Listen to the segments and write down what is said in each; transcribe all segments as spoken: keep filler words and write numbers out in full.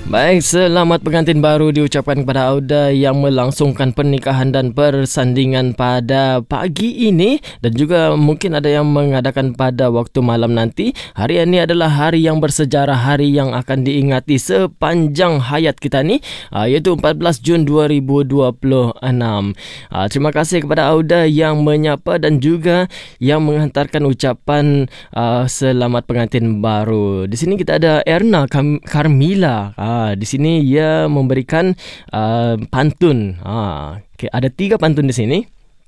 Baik, selamat pengantin baru diucapkan kepada Auda yang melangsungkan pernikahan dan persandingan pada pagi ini, dan juga mungkin ada yang mengadakan pada waktu malam nanti. Hari ini adalah hari yang bersejarah, hari yang akan diingati sepanjang hayat kita ni, iaitu empat belas Jun dua ribu dua puluh enam. Terima kasih kepada Auda yang menyapa dan juga yang menghantarkan ucapan uh, selamat pengantin baru. Di sini kita ada Erna Carmila. Ah, di sini ia memberikan uh, pantun. Ah, okay, ada tiga pantun di sini.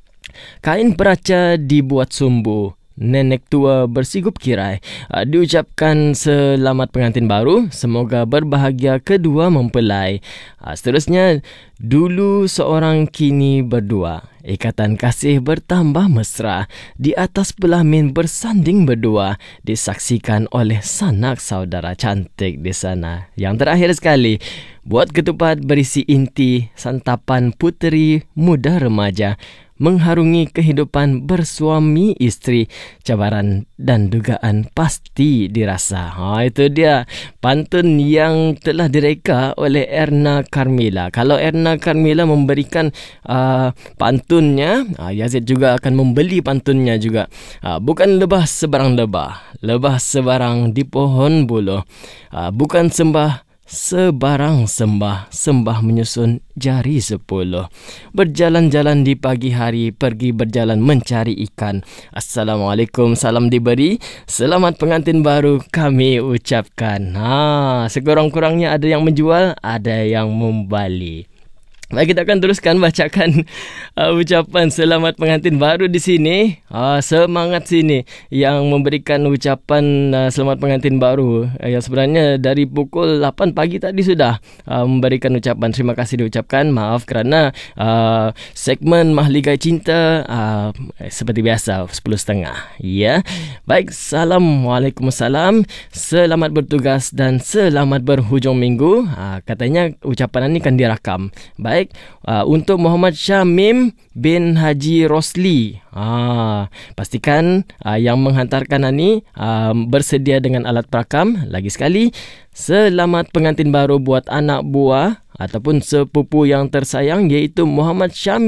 Kain peraca dibuat sumbu, nenek tua bersigup kirai. Uh, diucapkan selamat pengantin baru, semoga berbahagia kedua mempelai. Uh, seterusnya, dulu seorang kini berdua, ikatan kasih bertambah mesra, di atas pelamin bersanding berdua, disaksikan oleh sanak saudara cantik di sana. Yang terakhir sekali, buat ketupat berisi inti, santapan puteri muda remaja, mengharungi kehidupan bersuami isteri, cabaran dan dugaan pasti dirasa. Ha, itu dia pantun yang telah direka oleh Erna Carmila. Kalau Erna Carmila memberikan uh, pantunnya, uh, Yazid juga akan membeli pantunnya juga. Uh, bukan lebah sebarang lebah, lebah sebarang di pohon buluh. Uh, bukan sembah sebarang sembah, sembah menyusun jari sepuluh. Berjalan-jalan di pagi hari, pergi berjalan mencari ikan. Assalamualaikum, salam diberi, selamat pengantin baru kami ucapkan. Ha, sekurang-kurangnya ada yang menjual, ada yang membeli. Baik, kita akan teruskan bacakan uh, ucapan selamat pengantin baru di sini. Uh, semangat sini yang memberikan ucapan uh, selamat pengantin baru. Uh, yang sebenarnya dari pukul lapan pagi tadi sudah uh, memberikan ucapan. Terima kasih diucapkan. Maaf kerana uh, segmen Mahligai Cinta uh, seperti biasa sepuluh tiga puluh. Ya. Baik, Assalamualaikum, salam. Selamat bertugas dan selamat berhujung minggu. Uh, katanya ucapan ini kan direkam. Baik. Uh, untuk Muhammad Syamim bin Haji Rosli, uh, pastikan uh, yang menghantarkan ini uh, bersedia dengan alat perakam. Lagi sekali, selamat pengantin baru buat anak buah ataupun sepupu yang tersayang, iaitu Muhammad Syamim